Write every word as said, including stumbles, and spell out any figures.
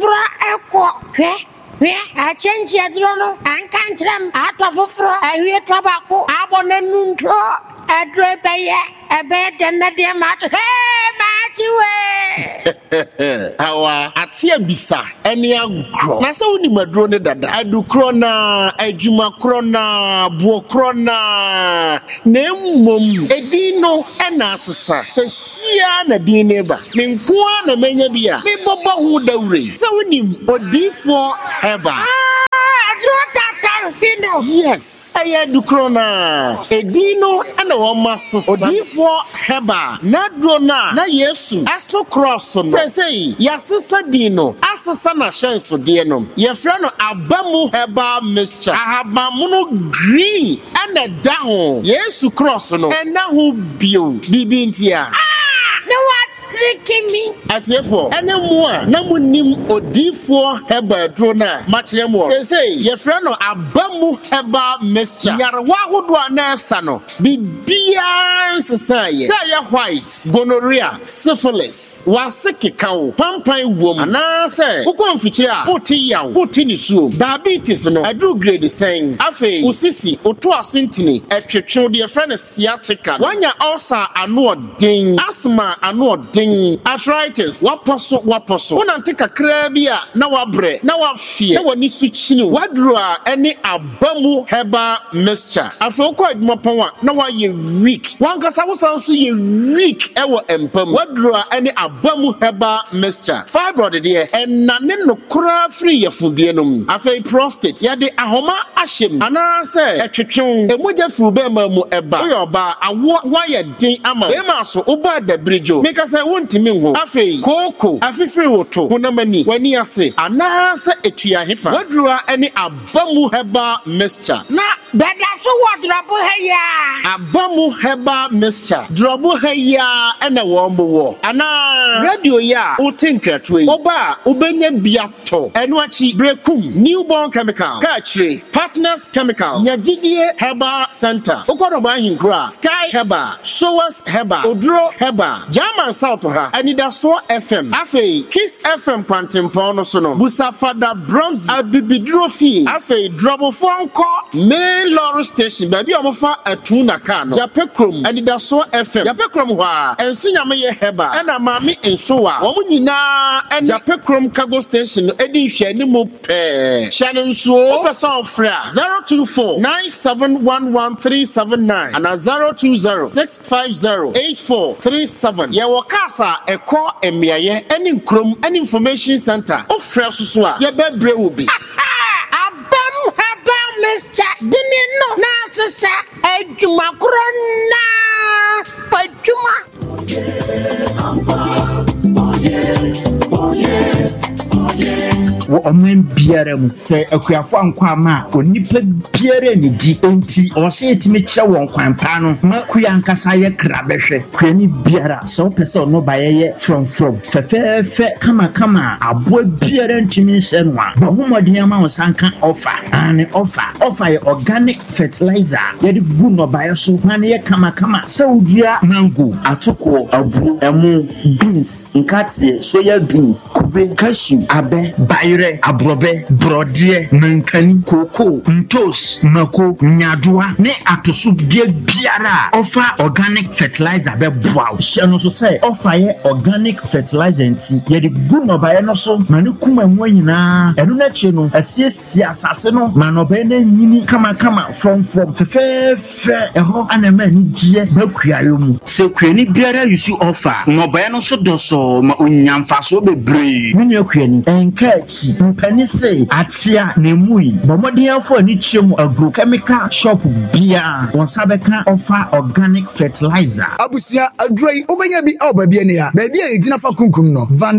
bra eko hwe hwe a change yadro no anka ntrem atofofro ahwie tobako abonanu ntro adre beye ebe denade ma to hey machiwe awa atia bisa eni agro na se woni madro ne dada adukro na adwuma kro na buo kro na na mmom edino ena asesa se sia na din neba me nkoa na menya bia me bobo hu dawre se woni odifo heba ah adro tata hino yes Aya dukrona edino ana wamasa odifo heba na drona na Yesu aso cross no sesei yasesa dino asesa na shenso de no yefra no abamu heba mixture ahabamuno green ana daho Yesu cross no ena ho bio bibi ntia ah no what tricking me atiefo ene mu a na munim odifo heba drona machremo sesei yefra no abamu heba mixture yarwa hodo anasa no bibia nsesaye say white gonorrhea syphilis wasekekawo pampan wom ana say ukonfiche a oti yaw oti ni suo diabetes no adu grade sen afi usisi oto asentini etwetwe de friend sciatica wanya ulcer ano odin asthma ano odin arthritis waposo waposo unante kakra bi a na wabre na wafie na wani suchini wadru a ene abamu heba mixture afi okọ adwuma pon a na waye weak wankasa wosan so ye weak ewo empam wadru a ene abamu heba mixture fibroid de enane no kura free yefudie nom afi prostate ya de ahoma ahyem ana se etwetwe emoja furu be ma mu eba oyoba awo waye din ama e ma so oba da bridge make say wontimi ho afi koko afi free woto hunamani wani ase ana se etua hefa wadru a ene abamu heba mixture na beda so wodrobo heya abamu heba mixture drobo heya ena wo mbo ana radio ya utinkratwe oba ubenya biato eno achi brekum newborn chemical kachire partners chemical nyagidie heba center okoro ba hinkra sky heba sowas heba odro heba german south ha anida so fm afei kiss fm kwantempo no so no busafada bronze abibidrofi afei drobo fonko main lorry station baby omofa atuna ka no japekrom anida so fm japekrom ho a ensu nyame ye heba ena mami enso wa wo nyina en japekrom cargo station edi hwe ni mu pe hye nso person fra zero two four nine seven one one three seven nine and zero two zero six five zero eight four three seven ye wo kasa eko emiaye eni nkrom eni information center o fra susu a ye bebre obi abam haba mister dini no na sesa adwuma krona adwuma wo omen biara mu se akuafo ankwa ma onipa biara ne di enti o se etimi kye won kwanpa no ma kuya nkasa ye krabehwe kwani biara so pese no bayeye from from fefefe kama kama abo biara ntimi nse no a bohomodin ama wo sanka offer and offer offer ye organic fertilizer ye di bu no baye so na ye kama kama se udua mango atoko abu emu beans nkate soya beans kube cashew abe bayre abrobe brodie nankani koko ntos mako nyadoa ne atoso bia biara offer organic fertilizer be boa hye no so say offer ye organic fertilizer nti ye di gu no baye no so mane kuma mu nyina eno na che no asiesia asase no manobe na nyini kama kama from from fefefe eho anema ni gie bakuayo mu se kwani biara yusu offer no baye no so doso ma onyamfa so bebre mini akuani enka chi mpani se atia na mui bomodiafo ani chiemu agrochemical shop bia won sabeka offer organic fertilizer abusia adroi obenya bi oba bia ne ya ba bia ejina fa kunkum no